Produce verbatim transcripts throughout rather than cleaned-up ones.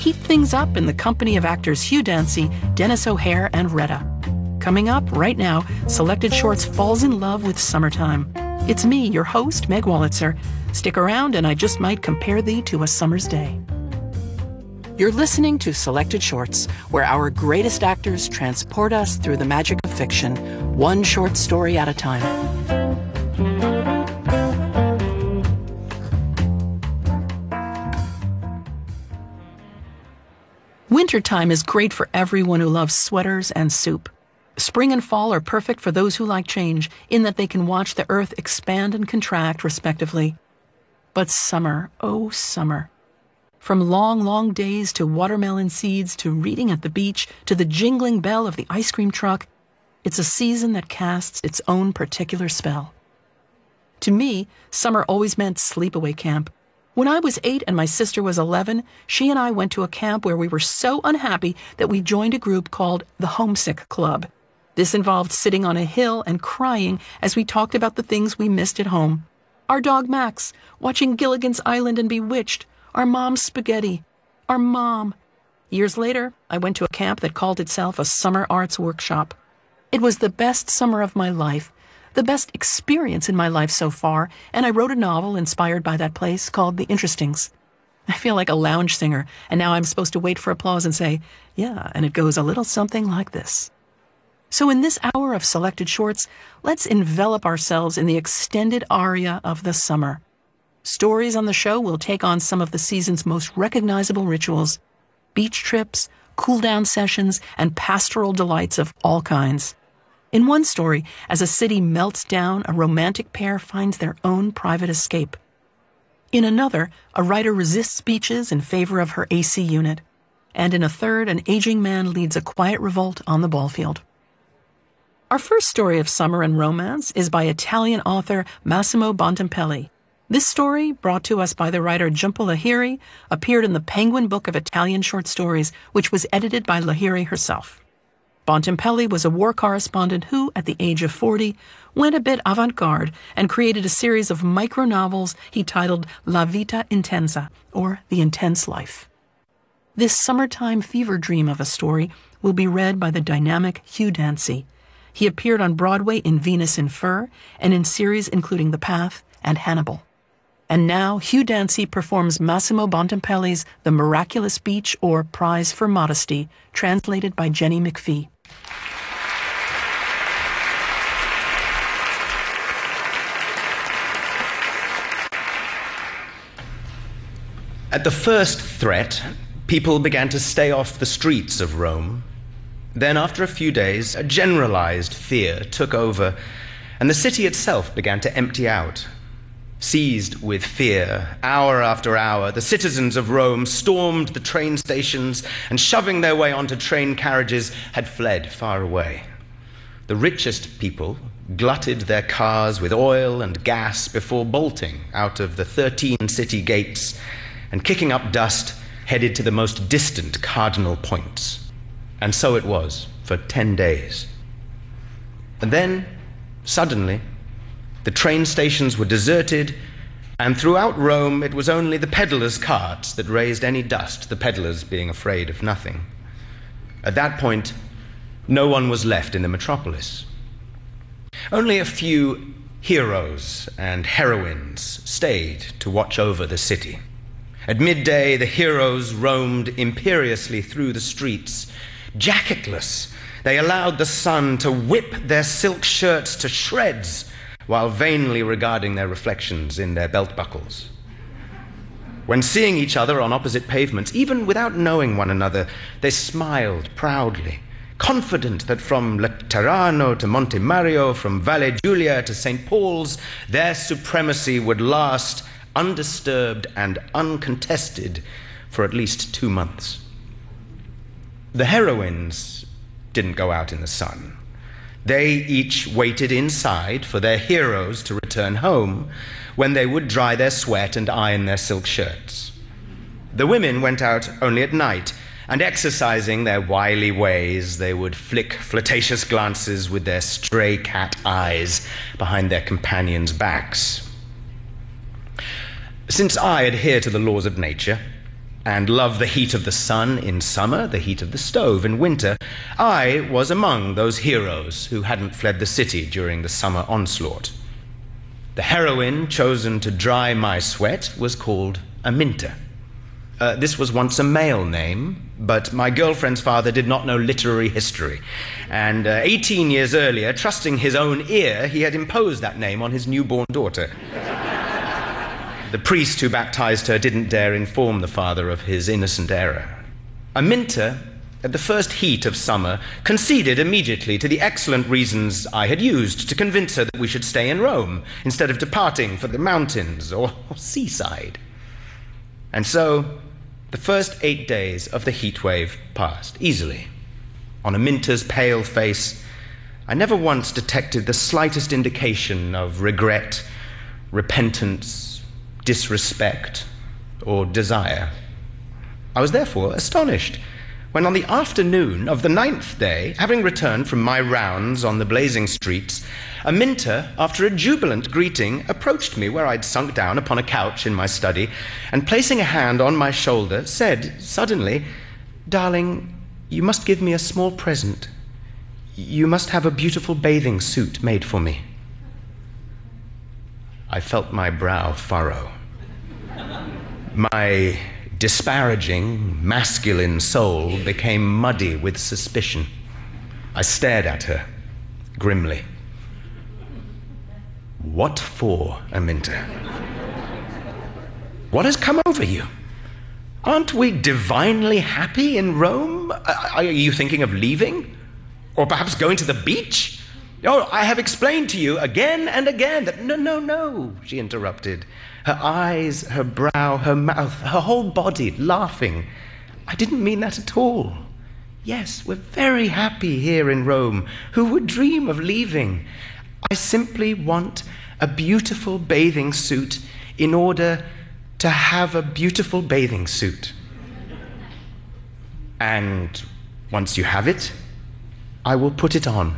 heat things up in the company of actors Hugh Dancy, Dennis O'Hare, and Retta. Coming up right now, Selected Shorts falls in love with summertime. It's me, your host, Meg Wolitzer. Stick around and I just might compare thee to a summer's day. You're listening to Selected Shorts, where our greatest actors transport us through the magic of fiction, one short story at a time. Wintertime is great for everyone who loves sweaters and soup. Spring and fall are perfect for those who like change, in that they can watch the earth expand and contract, respectively. But summer, oh summer. From long, long days to watermelon seeds to reading at the beach to the jingling bell of the ice cream truck, it's a season that casts its own particular spell. To me, summer always meant sleepaway camp. When I was eight and my sister was eleven, she and I went to a camp where we were so unhappy that we joined a group called the Homesick Club. This involved sitting on a hill and crying as we talked about the things we missed at home. Our dog Max, watching Gilligan's Island and Bewitched, our mom's spaghetti, our mom. Years later, I went to a camp that called itself a summer arts workshop. It was the best summer of my life, the best experience in my life so far, and I wrote a novel inspired by that place called The Interestings. I feel like a lounge singer, and now I'm supposed to wait for applause and say, yeah, and it goes a little something like this. So in this hour of Selected Shorts, let's envelop ourselves in the extended aria of the summer. Stories on the show will take on some of the season's most recognizable rituals, beach trips, cool-down sessions, and pastoral delights of all kinds. In one story, as a city melts down, a romantic pair finds their own private escape. In another, a writer resists beaches in favor of her A C unit. And in a third, an aging man leads a quiet revolt on the ballfield. Our first story of summer and romance is by Italian author Massimo Bontempelli. This story, brought to us by the writer Jhumpa Lahiri, appeared in the Penguin Book of Italian Short Stories, which was edited by Lahiri herself. Bontempelli was a war correspondent who, at the age of forty, went a bit avant-garde and created a series of micro-novels he titled La Vita Intensa, or The Intense Life. This summertime fever dream of a story will be read by the dynamic Hugh Dancy. He appeared on Broadway in Venus in Fur and in series including The Path and Hannibal. And now Hugh Dancy performs Massimo Bontempelli's The Miraculous Beach, or Prize for Modesty, translated by Jenny McPhee. At the first threat, people began to stay off the streets of Rome. Then, after a few days, a generalized fear took over, and the city itself began to empty out. Seized with fear, hour after hour, the citizens of Rome stormed the train stations and, shoving their way onto train carriages, had fled far away. The richest people glutted their cars with oil and gas before bolting out of the thirteen city gates and, kicking up dust, headed to the most distant cardinal points. And so it was for ten days. And then, suddenly, the train stations were deserted, and throughout Rome it was only the peddlers' carts that raised any dust, the peddlers being afraid of nothing. At that point, no one was left in the metropolis. Only a few heroes and heroines stayed to watch over the city. At midday, the heroes roamed imperiously through the streets. Jacketless, they allowed the sun to whip their silk shirts to shreds, while vainly regarding their reflections in their belt buckles. When seeing each other on opposite pavements, even without knowing one another, they smiled proudly, confident that from Laterano to Monte Mario, from Valle Giulia to Saint Paul's, their supremacy would last undisturbed and uncontested for at least two months. The heroines didn't go out in the sun. They each waited inside for their heroes to return home, when they would dry their sweat and iron their silk shirts. The women went out only at night, and exercising their wily ways, they would flick flirtatious glances with their stray cat eyes behind their companions' backs. Since I adhere to the laws of nature, and love the heat of the sun in summer, the heat of the stove in winter, I was among those heroes who hadn't fled the city during the summer onslaught. The heroine chosen to dry my sweat was called Aminta. Uh, this was once a male name, but my girlfriend's father did not know literary history, and uh, eighteen years earlier, trusting his own ear, he had imposed that name on his newborn daughter. The priest who baptized her didn't dare inform the father of his innocent error. Aminta, at the first heat of summer, conceded immediately to the excellent reasons I had used to convince her that we should stay in Rome instead of departing for the mountains or, or seaside. And so, the first eight days of the heat wave passed easily. On Aminta's pale face, I never once detected the slightest indication of regret, repentance, disrespect, or desire. I was therefore astonished when on the afternoon of the ninth day, having returned from my rounds on the blazing streets, Aminta, after a jubilant greeting, approached me where I'd sunk down upon a couch in my study, and placing a hand on my shoulder, said suddenly, "Darling, you must give me a small present. You must have a beautiful bathing suit made for me." I felt my brow furrow. My disparaging, masculine soul became muddy with suspicion. I stared at her grimly. "What for, Aminta? What has come over you? Aren't we divinely happy in Rome? Are you thinking of leaving? Or perhaps going to the beach? Oh, I have explained to you again and again that..." "No, no, no," she interrupted, her eyes, her brow, her mouth, her whole body laughing. "I didn't mean that at all. Yes, we're very happy here in Rome. Who would dream of leaving? I simply want a beautiful bathing suit in order to have a beautiful bathing suit. And once you have it, I will put it on."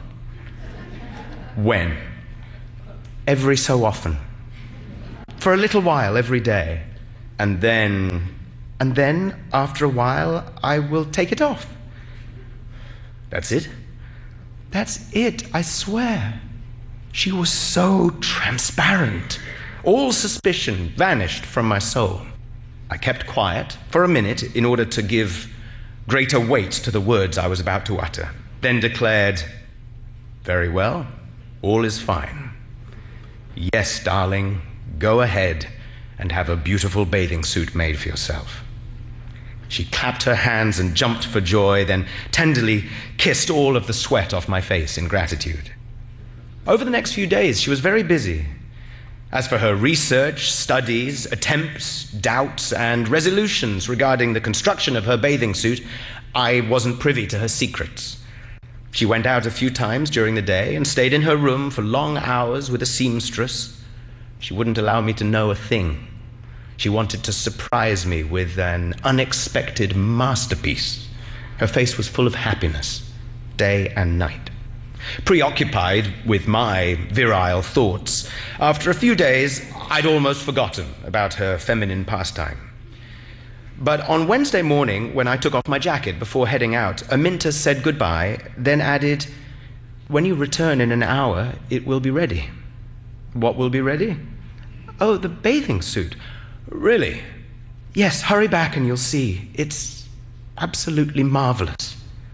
"When?" "Every so often. For a little while every day. And then, and then, after a while, I will take it off." "That's it?" "That's it, I swear." She was so transparent. All suspicion vanished from my soul. I kept quiet for a minute in order to give greater weight to the words I was about to utter, then declared, "Very well, all is fine. Yes, darling, go ahead and have a beautiful bathing suit made for yourself." She clapped her hands and jumped for joy, then tenderly kissed all of the sweat off my face in gratitude. Over the next few days, she was very busy. As for her research, studies, attempts, doubts, and resolutions regarding the construction of her bathing suit, I wasn't privy to her secrets. She went out a few times during the day and stayed in her room for long hours with a seamstress. She wouldn't allow me to know a thing. She wanted to surprise me with an unexpected masterpiece. Her face was full of happiness, day and night. Preoccupied with my virile thoughts, after a few days, I'd almost forgotten about her feminine pastime. But on Wednesday morning, when I took off my jacket before heading out, Aminta said goodbye, then added, "When you return in an hour, it will be ready." "What will be ready?" "Oh, the bathing suit." "Really?" "Yes, hurry back and you'll see. It's absolutely marvelous."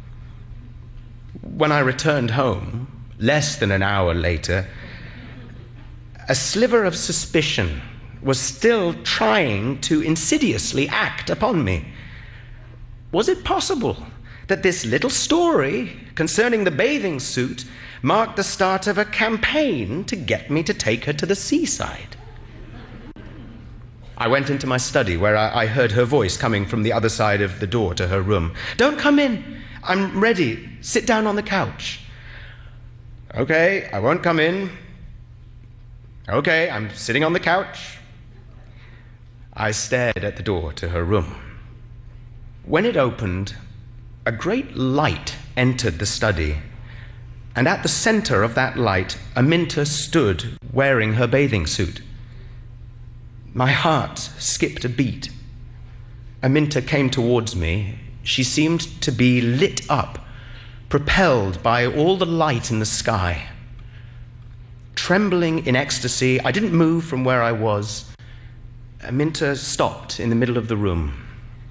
When I returned home, less than an hour later, a sliver of suspicion was still trying to insidiously act upon me. Was it possible that this little story concerning the bathing suit marked the start of a campaign to get me to take her to the seaside? I went into my study, where I, I heard her voice coming from the other side of the door to her room. "Don't come in. I'm ready. Sit down on the couch." "Okay, I won't come in." "Okay, I'm sitting on the couch." I stared at the door to her room. When it opened, a great light entered the study, and at the center of that light, Aminta stood wearing her bathing suit. My heart skipped a beat. Aminta came towards me. She seemed to be lit up, propelled by all the light in the sky. Trembling in ecstasy, I didn't move from where I was. Aminta stopped in the middle of the room.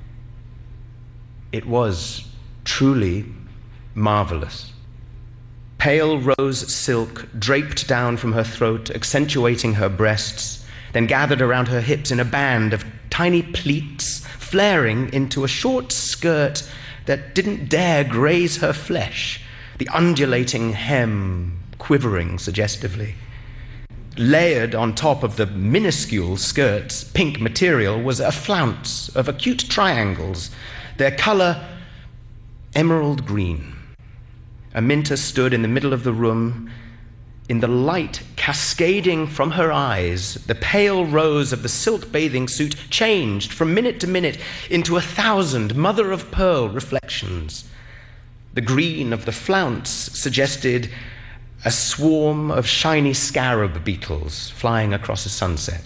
It was truly marvelous. Pale rose silk draped down from her throat, accentuating her breasts, then gathered around her hips in a band of tiny pleats, flaring into a short skirt that didn't dare graze her flesh, the undulating hem quivering suggestively. Layered on top of the minuscule skirt's pink material was a flounce of acute triangles, their color emerald green. Aminta stood in the middle of the room. In the light cascading from her eyes, the pale rose of the silk bathing suit changed from minute to minute into a thousand mother-of-pearl reflections. The green of the flounce suggested a swarm of shiny scarab beetles flying across a sunset.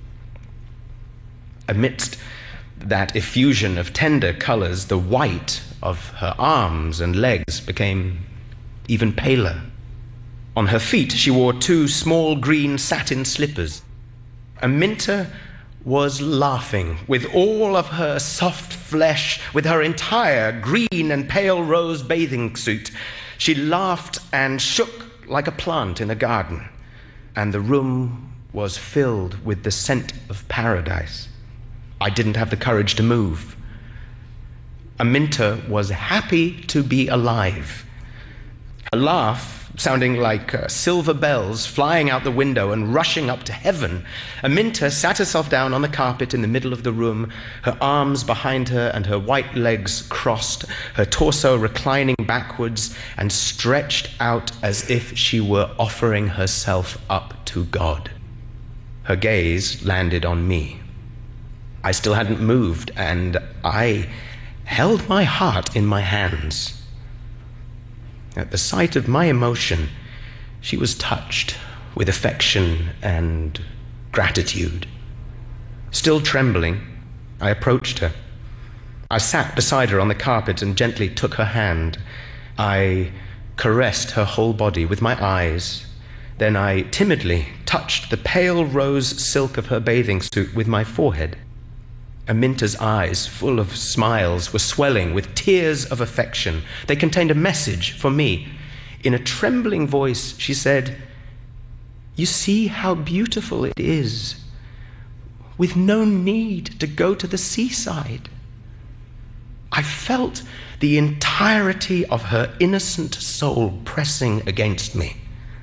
Amidst that effusion of tender colors, the white of her arms and legs became even paler. On her feet, she wore two small green satin slippers. Aminta was laughing with all of her soft flesh, with her entire green and pale rose bathing suit. She laughed and shook like a plant in a garden, and the room was filled with the scent of paradise. I didn't have the courage to move. Aminta was happy to be alive. Her laugh, sounding like uh, silver bells flying out the window and rushing up to heaven. Aminta sat herself down on the carpet in the middle of the room, her arms behind her and her white legs crossed, her torso reclining backwards and stretched out as if she were offering herself up to God. Her gaze landed on me. I still hadn't moved, and I held my heart in my hands. At the sight of my emotion, she was touched with affection and gratitude. Still trembling, I approached her. I sat beside her on the carpet and gently took her hand. I caressed her whole body with my eyes. Then I timidly touched the pale rose silk of her bathing suit with my forehead. Aminta's eyes, full of smiles, were swelling with tears of affection. They contained a message for me. In a trembling voice, she said, "You see how beautiful it is, with no need to go to the seaside." I felt the entirety of her innocent soul pressing against me.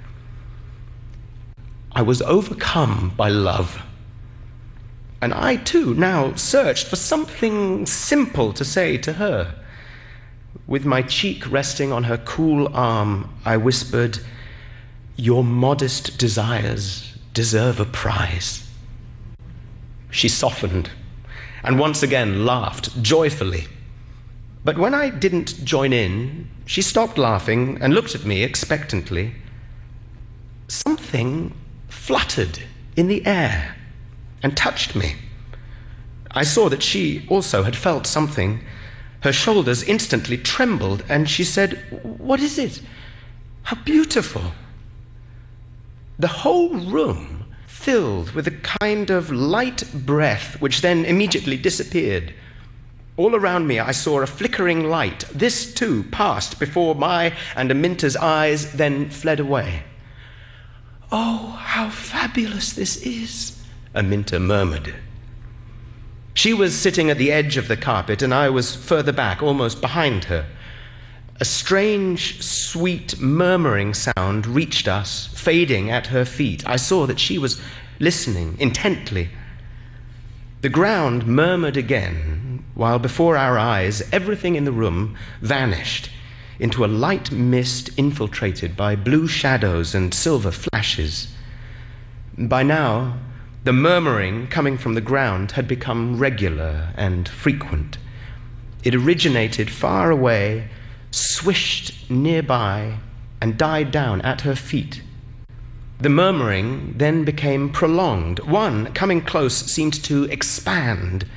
I was overcome by love. And I, too, now searched for something simple to say to her. With my cheek resting on her cool arm, I whispered, "Your modest desires deserve a prize." She softened and once again laughed joyfully. But when I didn't join in, she stopped laughing and looked at me expectantly. Something fluttered in the air and touched me. I saw that she also had felt something. Her shoulders instantly trembled, and she said, "What is it? How beautiful!" The whole room filled with a kind of light breath, which then immediately disappeared. All around me I saw a flickering light. This too passed before my and Aminta's eyes, then fled away. "Oh, how fabulous this is," Aminta murmured. She was sitting at the edge of the carpet, and I was further back, almost behind her. A strange, sweet, murmuring sound reached us, fading at her feet. I saw that she was listening intently. The ground murmured again, while before our eyes everything in the room vanished into a light mist infiltrated by blue shadows and silver flashes. By now, the murmuring coming from the ground had become regular and frequent. It originated far away, swished nearby, and died down at her feet. The murmuring then became prolonged. One, coming close, seemed to expand.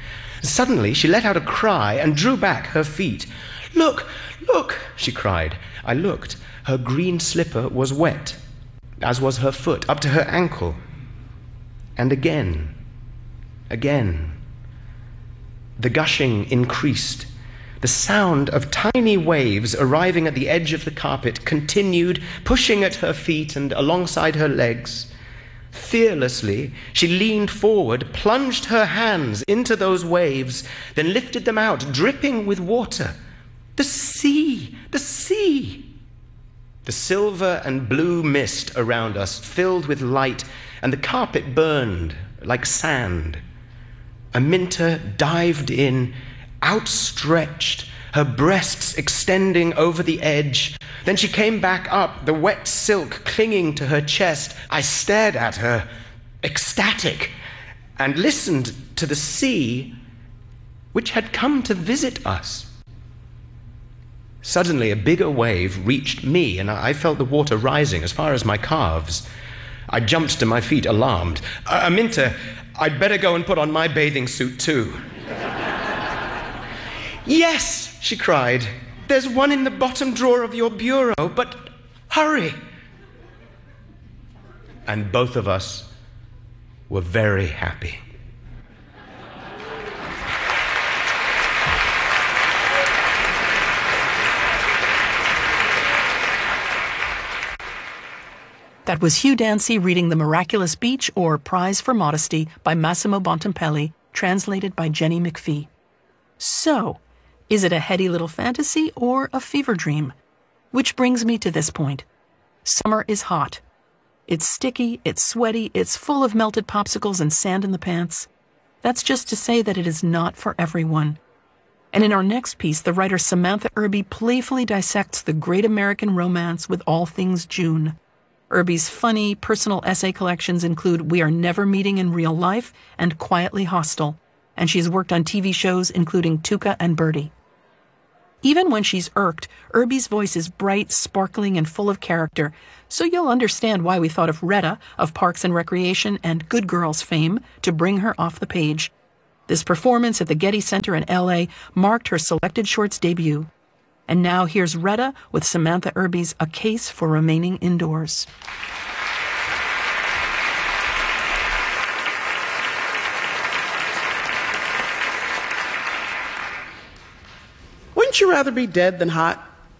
Suddenly, she let out a cry and drew back her feet. "Look, look," she cried. I looked. Her green slipper was wet, as was her foot, up to her ankle. And again, again. The gushing increased. The sound of tiny waves arriving at the edge of the carpet continued, pushing at her feet and alongside her legs. Fearlessly, she leaned forward, plunged her hands into those waves, then lifted them out, dripping with water. The sea! The sea! The silver and blue mist around us filled with light, and the carpet burned like sand. Aminta dived in, outstretched, her breasts extending over the edge. Then she came back up, the wet silk clinging to her chest. I stared at her, ecstatic, and listened to the sea, which had come to visit us. Suddenly, a bigger wave reached me, and I felt the water rising as far as my calves. I jumped to my feet, alarmed. "Aminta, I'd better go and put on my bathing suit, too." "Yes," she cried. "There's one in the bottom drawer of your bureau, but hurry." And both of us were very happy. That was Hugh Dancy reading The Miraculous Beach, or Prize for Modesty, by Massimo Bontempelli, translated by Jenny McPhee. So, is it a heady little fantasy or a fever dream? Which brings me to this point. Summer is hot. It's sticky, it's sweaty, it's full of melted popsicles and sand in the pants. That's just to say that it is not for everyone. And in our next piece, the writer Samantha Irby playfully dissects the great American romance with all things June. Irby's funny, personal essay collections include We Are Never Meeting in Real Life and Quietly Hostile, and she's worked on T V shows including Tuca and Birdie. Even when she's irked, Irby's voice is bright, sparkling, and full of character, so you'll understand why we thought of Retta of Parks and Recreation and Good Girls fame to bring her off the page. This performance at the Getty Center in L A marked her selected shorts debut. And now here's Retta with Samantha Irby's A Case for Remaining Indoors. Wouldn't you rather be dead than hot?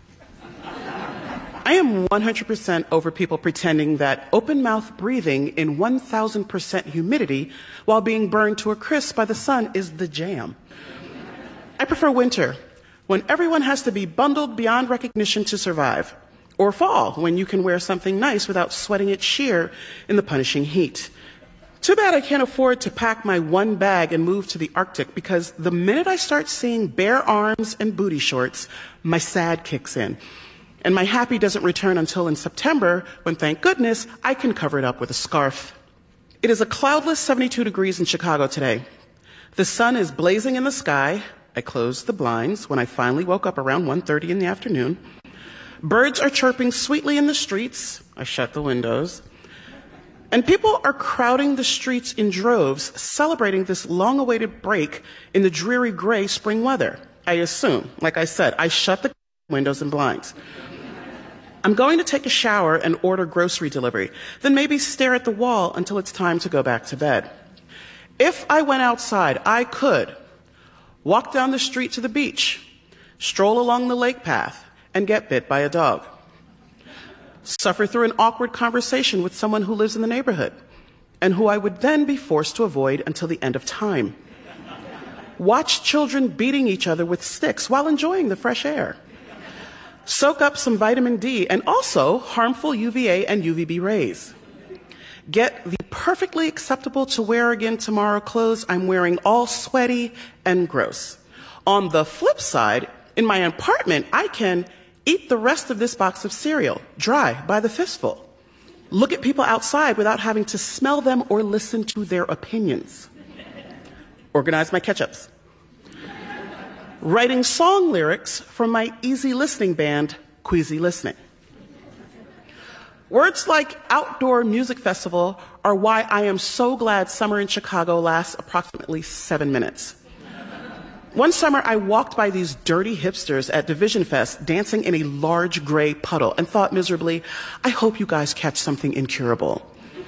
I am one hundred percent over people pretending that open mouth breathing in one thousand percent humidity while being burned to a crisp by the sun is the jam. I prefer winter, when everyone has to be bundled beyond recognition to survive, or fall, when you can wear something nice without sweating it sheer in the punishing heat. Too bad I can't afford to pack my one bag and move to the Arctic, because the minute I start seeing bare arms and booty shorts, my sad kicks in. And my happy doesn't return until in September, when, thank goodness, I can cover it up with a scarf. It is a cloudless seventy-two degrees in Chicago today. The sun is blazing in the sky. I closed the blinds when I finally woke up around one thirty in the afternoon. Birds are chirping sweetly in the streets. I shut the windows. And people are crowding the streets in droves, celebrating this long-awaited break in the dreary gray spring weather. I assume, like I said, I shut the windows and blinds. I'm going to take a shower and order grocery delivery, then maybe stare at the wall until it's time to go back to bed. If I went outside, I could walk down the street to the beach, stroll along the lake path, and get bit by a dog. Suffer through an awkward conversation with someone who lives in the neighborhood, and who I would then be forced to avoid until the end of time. Watch children beating each other with sticks while enjoying the fresh air. Soak up some vitamin D and also harmful U V A and U V B rays. Get the perfectly acceptable to wear again tomorrow clothes I'm wearing all sweaty and gross. On the flip side, in my apartment, I can eat the rest of this box of cereal, dry by the fistful. Look at people outside without having to smell them or listen to their opinions. Organize my ketchups. Writing song lyrics for my easy listening band, Queasy Listening. Words like outdoor music festival are why I am so glad summer in Chicago lasts approximately seven minutes. One summer, I walked by these dirty hipsters at Division Fest dancing in a large gray puddle and thought miserably, I hope you guys catch something incurable.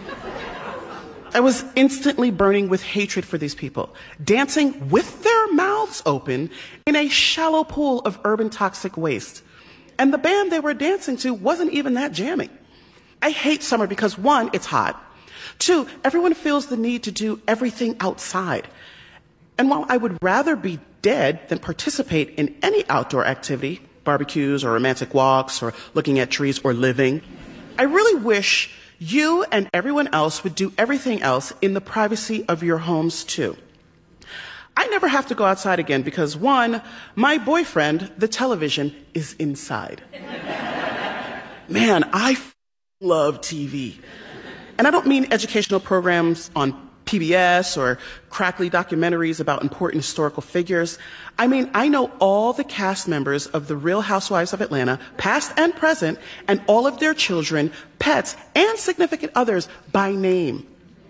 I was instantly burning with hatred for these people, dancing with their mouths open in a shallow pool of urban toxic waste. And the band they were dancing to wasn't even that jamming. I hate summer because, one, it's hot. Two, everyone feels the need to do everything outside. And while I would rather be dead than participate in any outdoor activity, barbecues or romantic walks or looking at trees or living, I really wish you and everyone else would do everything else in the privacy of your homes too. I never have to go outside again because, one, my boyfriend, the television, is inside. Man, I f- love T V. And I don't mean educational programs on P B S or crackly documentaries about important historical figures. I mean, I know all the cast members of The Real Housewives of Atlanta, past and present, and all of their children, pets, and significant others by name.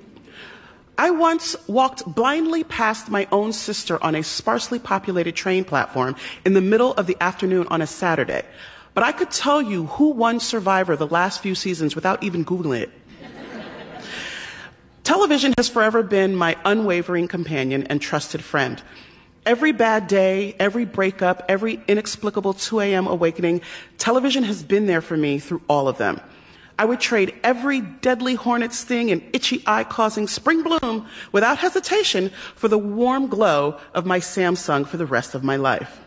I once walked blindly past my own sister on a sparsely populated train platform in the middle of the afternoon on a Saturday. But I could tell you who won Survivor the last few seasons without even Googling it. Television has forever been my unwavering companion and trusted friend. Every bad day, every breakup, every inexplicable two a.m. awakening, television has been there for me through all of them. I would trade every deadly hornet sting and itchy eye-causing spring bloom without hesitation for the warm glow of my Samsung for the rest of my life.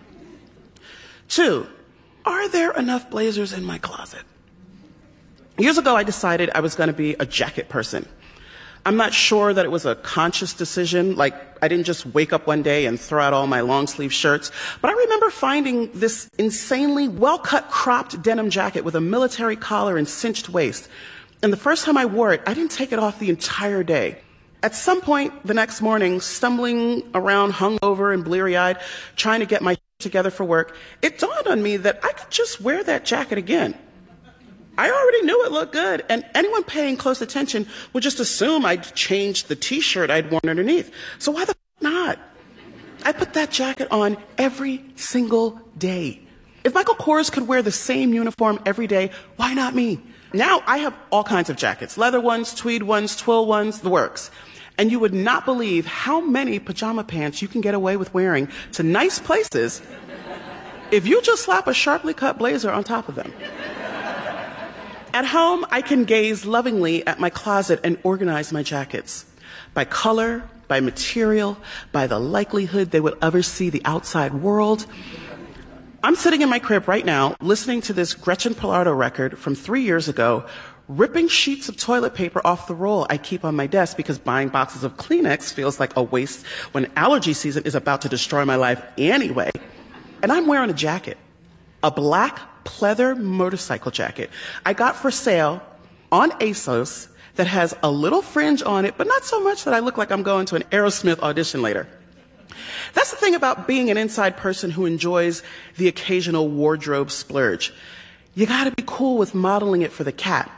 Two, are there enough blazers in my closet? Years ago, I decided I was going to be a jacket person. I'm not sure that it was a conscious decision, like I didn't just wake up one day and throw out all my long sleeve shirts, but I remember finding this insanely well-cut cropped denim jacket with a military collar and cinched waist. And the first time I wore it, I didn't take it off the entire day. At some point the next morning, stumbling around hungover and bleary-eyed, trying to get my together for work, it dawned on me that I could just wear that jacket again. I already knew it looked good, and anyone paying close attention would just assume I'd changed the t-shirt I'd worn underneath. So why the f*** not? I put that jacket on every single day. If Michael Kors could wear the same uniform every day, why not me? Now I have all kinds of jackets, leather ones, tweed ones, twill ones, the works. And you would not believe how many pajama pants you can get away with wearing to nice places if you just slap a sharply cut blazer on top of them. At home, I can gaze lovingly at my closet and organize my jackets by color, by material, by the likelihood they will ever see the outside world. I'm sitting in my crib right now, listening to this Gretchen Pillardo record from three years ago, ripping sheets of toilet paper off the roll I keep on my desk because buying boxes of Kleenex feels like a waste when allergy season is about to destroy my life anyway. And I'm wearing a jacket, a black pleather motorcycle jacket I got for sale on ASOS that has a little fringe on it, but not so much that I look like I'm going to an Aerosmith audition later. That's the thing about being an inside person who enjoys the occasional wardrobe splurge. You gotta be cool with modeling it for the cat.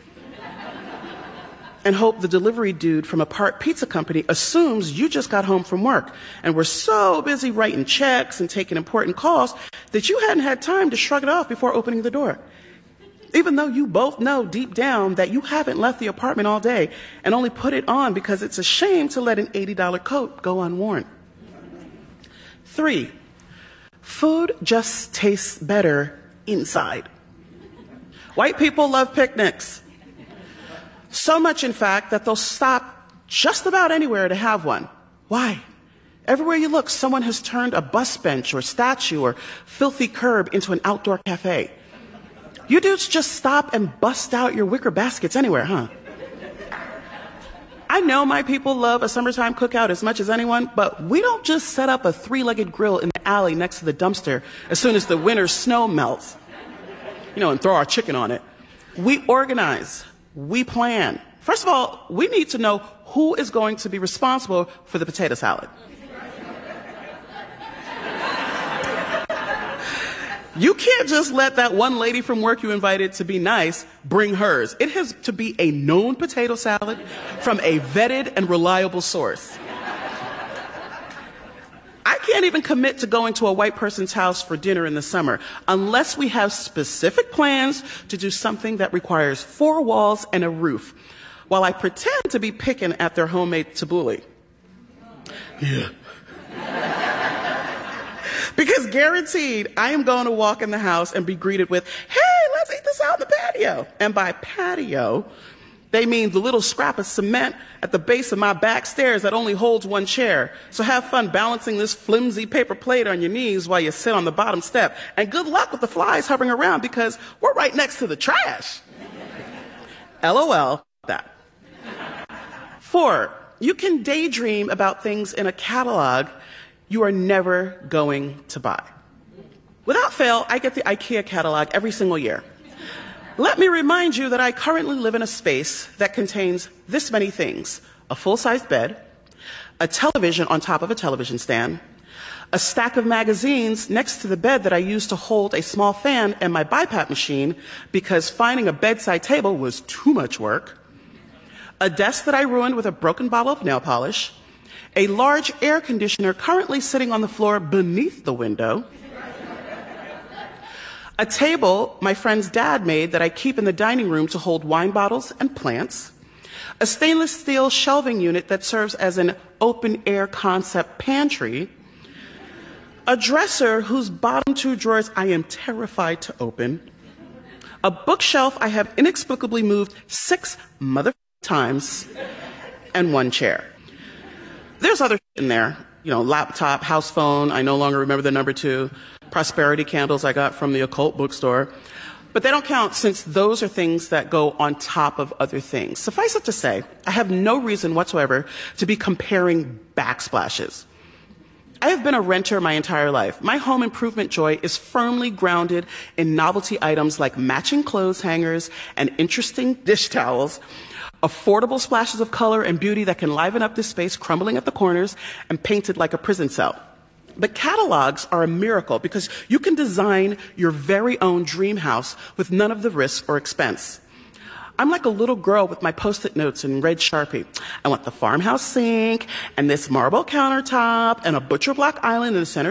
And hope the delivery dude from a part pizza company assumes you just got home from work and were so busy writing checks and taking important calls that you hadn't had time to shrug it off before opening the door. Even though you both know deep down that you haven't left the apartment all day and only put it on because it's a shame to let an eighty dollar coat go unworn. Three, food just tastes better inside. White people love picnics. So much, in fact, that they'll stop just about anywhere to have one. Why? Everywhere you look, someone has turned a bus bench or statue or filthy curb into an outdoor cafe. You dudes just stop and bust out your wicker baskets anywhere, huh? I know my people love a summertime cookout as much as anyone, but we don't just set up a three-legged grill in the alley next to the dumpster as soon as the winter snow melts, you know, and throw our chicken on it. We organize. We plan. First of all, we need to know who is going to be responsible for the potato salad. You can't just let that one lady from work you invited to be nice bring hers. It has to be a known potato salad from a vetted and reliable source. I can't even commit to going to a white person's house for dinner in the summer unless we have specific plans to do something that requires four walls and a roof, while I pretend to be picking at their homemade tabbouleh. Yeah. Because guaranteed, I am going to walk in the house and be greeted with, hey, let's eat this out in the patio. And by patio, they mean the little scrap of cement at the base of my back stairs that only holds one chair. So have fun balancing this flimsy paper plate on your knees while you sit on the bottom step. And good luck with the flies hovering around because we're right next to the trash. LOL, that. Four, you can daydream about things in a catalog you are never going to buy. Without fail, I get the IKEA catalog every single year. Let me remind you that I currently live in a space that contains this many things: a full-sized bed, a television on top of a television stand, a stack of magazines next to the bed that I use to hold a small fan and my B I PAP machine because finding a bedside table was too much work, a desk that I ruined with a broken bottle of nail polish, a large air conditioner currently sitting on the floor beneath the window, a table my friend's dad made that I keep in the dining room to hold wine bottles and plants, a stainless steel shelving unit that serves as an open-air concept pantry, a dresser whose bottom two drawers I am terrified to open, a bookshelf I have inexplicably moved six mother times, and one chair. There's other shit in there, you know, laptop, house phone, I no longer remember the number two, prosperity candles I got from the occult bookstore. But they don't count since those are things that go on top of other things. Suffice it to say, I have no reason whatsoever to be comparing backsplashes. I have been a renter my entire life. My home improvement joy is firmly grounded in novelty items like matching clothes hangers and interesting dish towels, affordable splashes of color and beauty that can liven up this space crumbling at the corners and painted like a prison cell. But catalogs are a miracle because you can design your very own dream house with none of the risk or expense. I'm like a little girl with my Post-it notes in red Sharpie. I want the farmhouse sink and this marble countertop and a butcher block island in the center